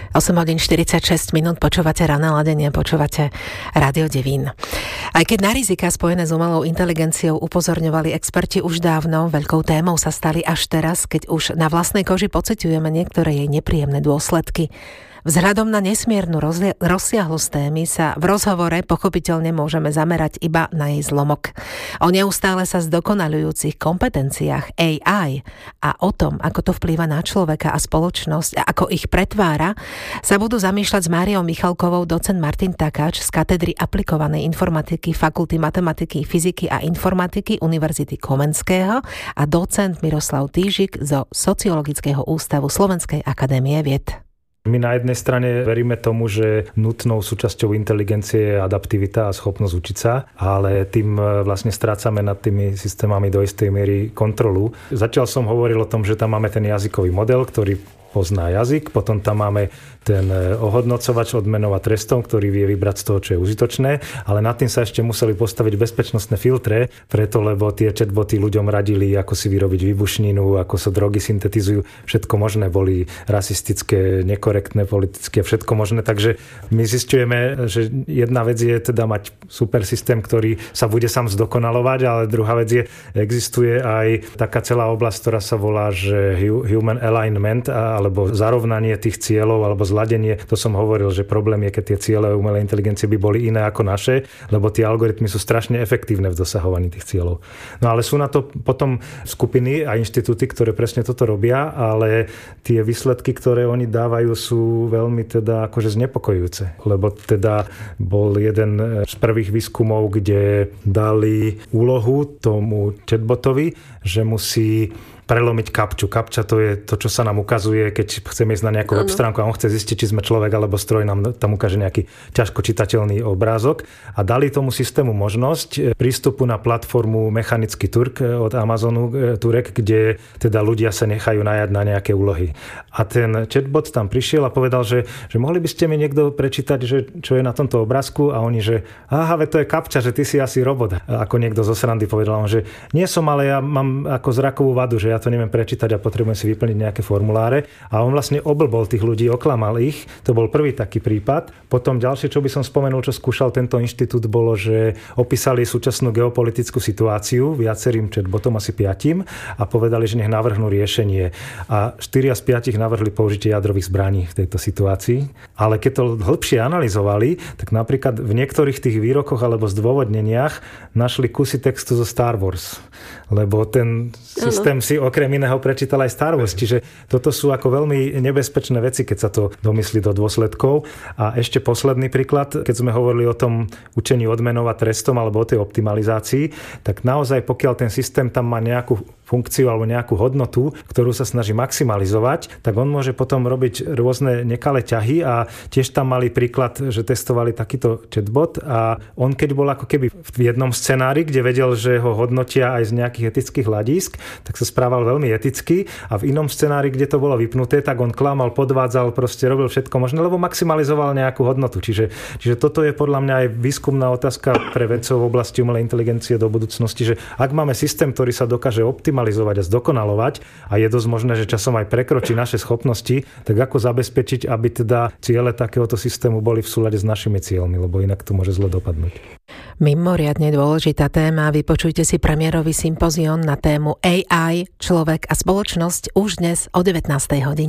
8:46 počúvate Rané ladenie, počúvate Rádio Devín. Aj keď na rizika spojené s umelou inteligenciou upozorňovali experti už dávno, veľkou témou sa stali až teraz, keď už na vlastnej koži pociťujeme niektoré jej nepríjemné dôsledky. Vzhľadom na nesmiernu rozsiahlosť témy sa v rozhovore pochopiteľne môžeme zamerať iba na jej zlomok. O neustále sa zdokonaľujúcich kompetenciách AI a o tom, ako to vplýva na človeka a spoločnosť a ako ich pretvára, sa budú zamýšľať s Máriou Michalkovou docent Martin Takáč z katedry aplikovanej informatiky Fakulty matematiky, fyziky a informatiky Univerzity Komenského a docent Miroslav Týžik zo Sociologického ústavu Slovenskej akadémie vied. My na jednej strane veríme tomu, že nutnou súčasťou inteligencie je adaptivita a schopnosť učiť sa, ale tým vlastne strácame nad tými systémami do istej miery kontrolu. Zatiaľ som hovoril o tom, že tam máme ten jazykový model, ktorý pozná jazyk, potom tam máme ten ohodnocovač odmenov a trestom, ktorý vie vybrať z toho, čo je užitočné, ale nad tým sa ešte museli postaviť bezpečnostné filtre, preto lebo tie chatboty ľuďom radili, ako si vyrobiť výbušninu, ako sa drogy syntetizujú, všetko možné, boli rasistické, nekorektné, politické, všetko možné, takže my zisťujeme, že jedna vec je teda mať super systém, ktorý sa bude sám zdokonalovať, ale druhá vec je, existuje aj taká celá oblasť, ktorá sa volá, že human alignment, alebo zarovnanie tých cieľov, alebo zladenie. To som hovoril, že problém je, keď tie ciele umelej inteligencie by boli iné ako naše, lebo tie algoritmy sú strašne efektívne v dosahovaní tých cieľov. No ale sú na to potom skupiny a inštitúty, ktoré presne toto robia, ale tie výsledky, ktoré oni dávajú, sú veľmi teda akože znepokojujúce. Lebo teda bol jeden z prvých výskumov, kde dali úlohu tomu chatbotovi, že musí prelomiť kapču. Kapča to je to, čo sa nám ukazuje, keď chceme ísť na nejakú web stránku a on chce zistiť, či sme človek alebo stroj, nám tam ukáže nejaký ťažko čitateľný obrázok. A dali tomu systému možnosť prístupu na platformu Mechanický Turk od Amazonu Turek, kde teda ľudia sa nechajú najať na nejaké úlohy. A ten chatbot tam prišiel a povedal, že mohli by ste mi niekto prečítať, že čo je na tomto obrázku, a oni, že aha, to je kapča, že ty si asi robot. A ako niekto zo srandy povedal, on, že nie som, ale ja mám ako zrakovú vadu, že ja to neviem prečítať a potrebujem si vyplniť nejaké formuláre. A on vlastne oblbol tých ľudí, oklamal ich. To bol prvý taký prípad. Potom ďalšie, čo by som spomenul, čo skúšal tento inštitút, bolo, že opísali súčasnú geopolitickú situáciu viacerým chatbotom, asi 5, a povedali, že nech navrhnú riešenie. A 4 z 5 navrhli použitie jadrových zbraní v tejto situácii. Ale keď to hĺbšie analyzovali, tak napríklad v niektorých tých výrokoch alebo zdôvodneniach našli kusy textu zo Star Wars. Lebo ten systém si okrem iného prečítal aj Star Wars. Čiže toto sú ako veľmi nebezpečné veci, keď sa to domyslí do dôsledkov. A ešte posledný príklad, keď sme hovorili o tom učení odmenov a trestom alebo o tej optimalizácii, tak naozaj pokiaľ ten systém tam má nejakú funkciu alebo nejakú hodnotu, ktorú sa snaží maximalizovať, tak on môže potom robiť rôzne nekalé ťahy, a tiež tam mali príklad, že testovali takýto chatbot a on keď bol ako keby v jednom scenári, kde vedel, že ho hodnotia aj z nejakých etických hľadísk, tak sa správal veľmi eticky, a v inom scenári, kde to bolo vypnuté, tak on klamal, podvádzal, proste robil všetko možné, lebo maximalizoval nejakú hodnotu. Čiže toto je podľa mňa aj výskumná otázka pre vedcov v oblasti umelej inteligencie do budúcnosti, že ak máme systém, ktorý sa dokáže optimalizovať a zdokonalovať a je dosť možné, že časom aj prekročí naše schopnosti, tak ako zabezpečiť, aby teda ciele takéhoto systému boli v súlade s našimi cieľmi, lebo inak to môže zle dopadnúť. Mimoriadne dôležitá téma. Vypočujte si premiérový sympozión na tému AI, človek a spoločnosť už dnes o 19:00.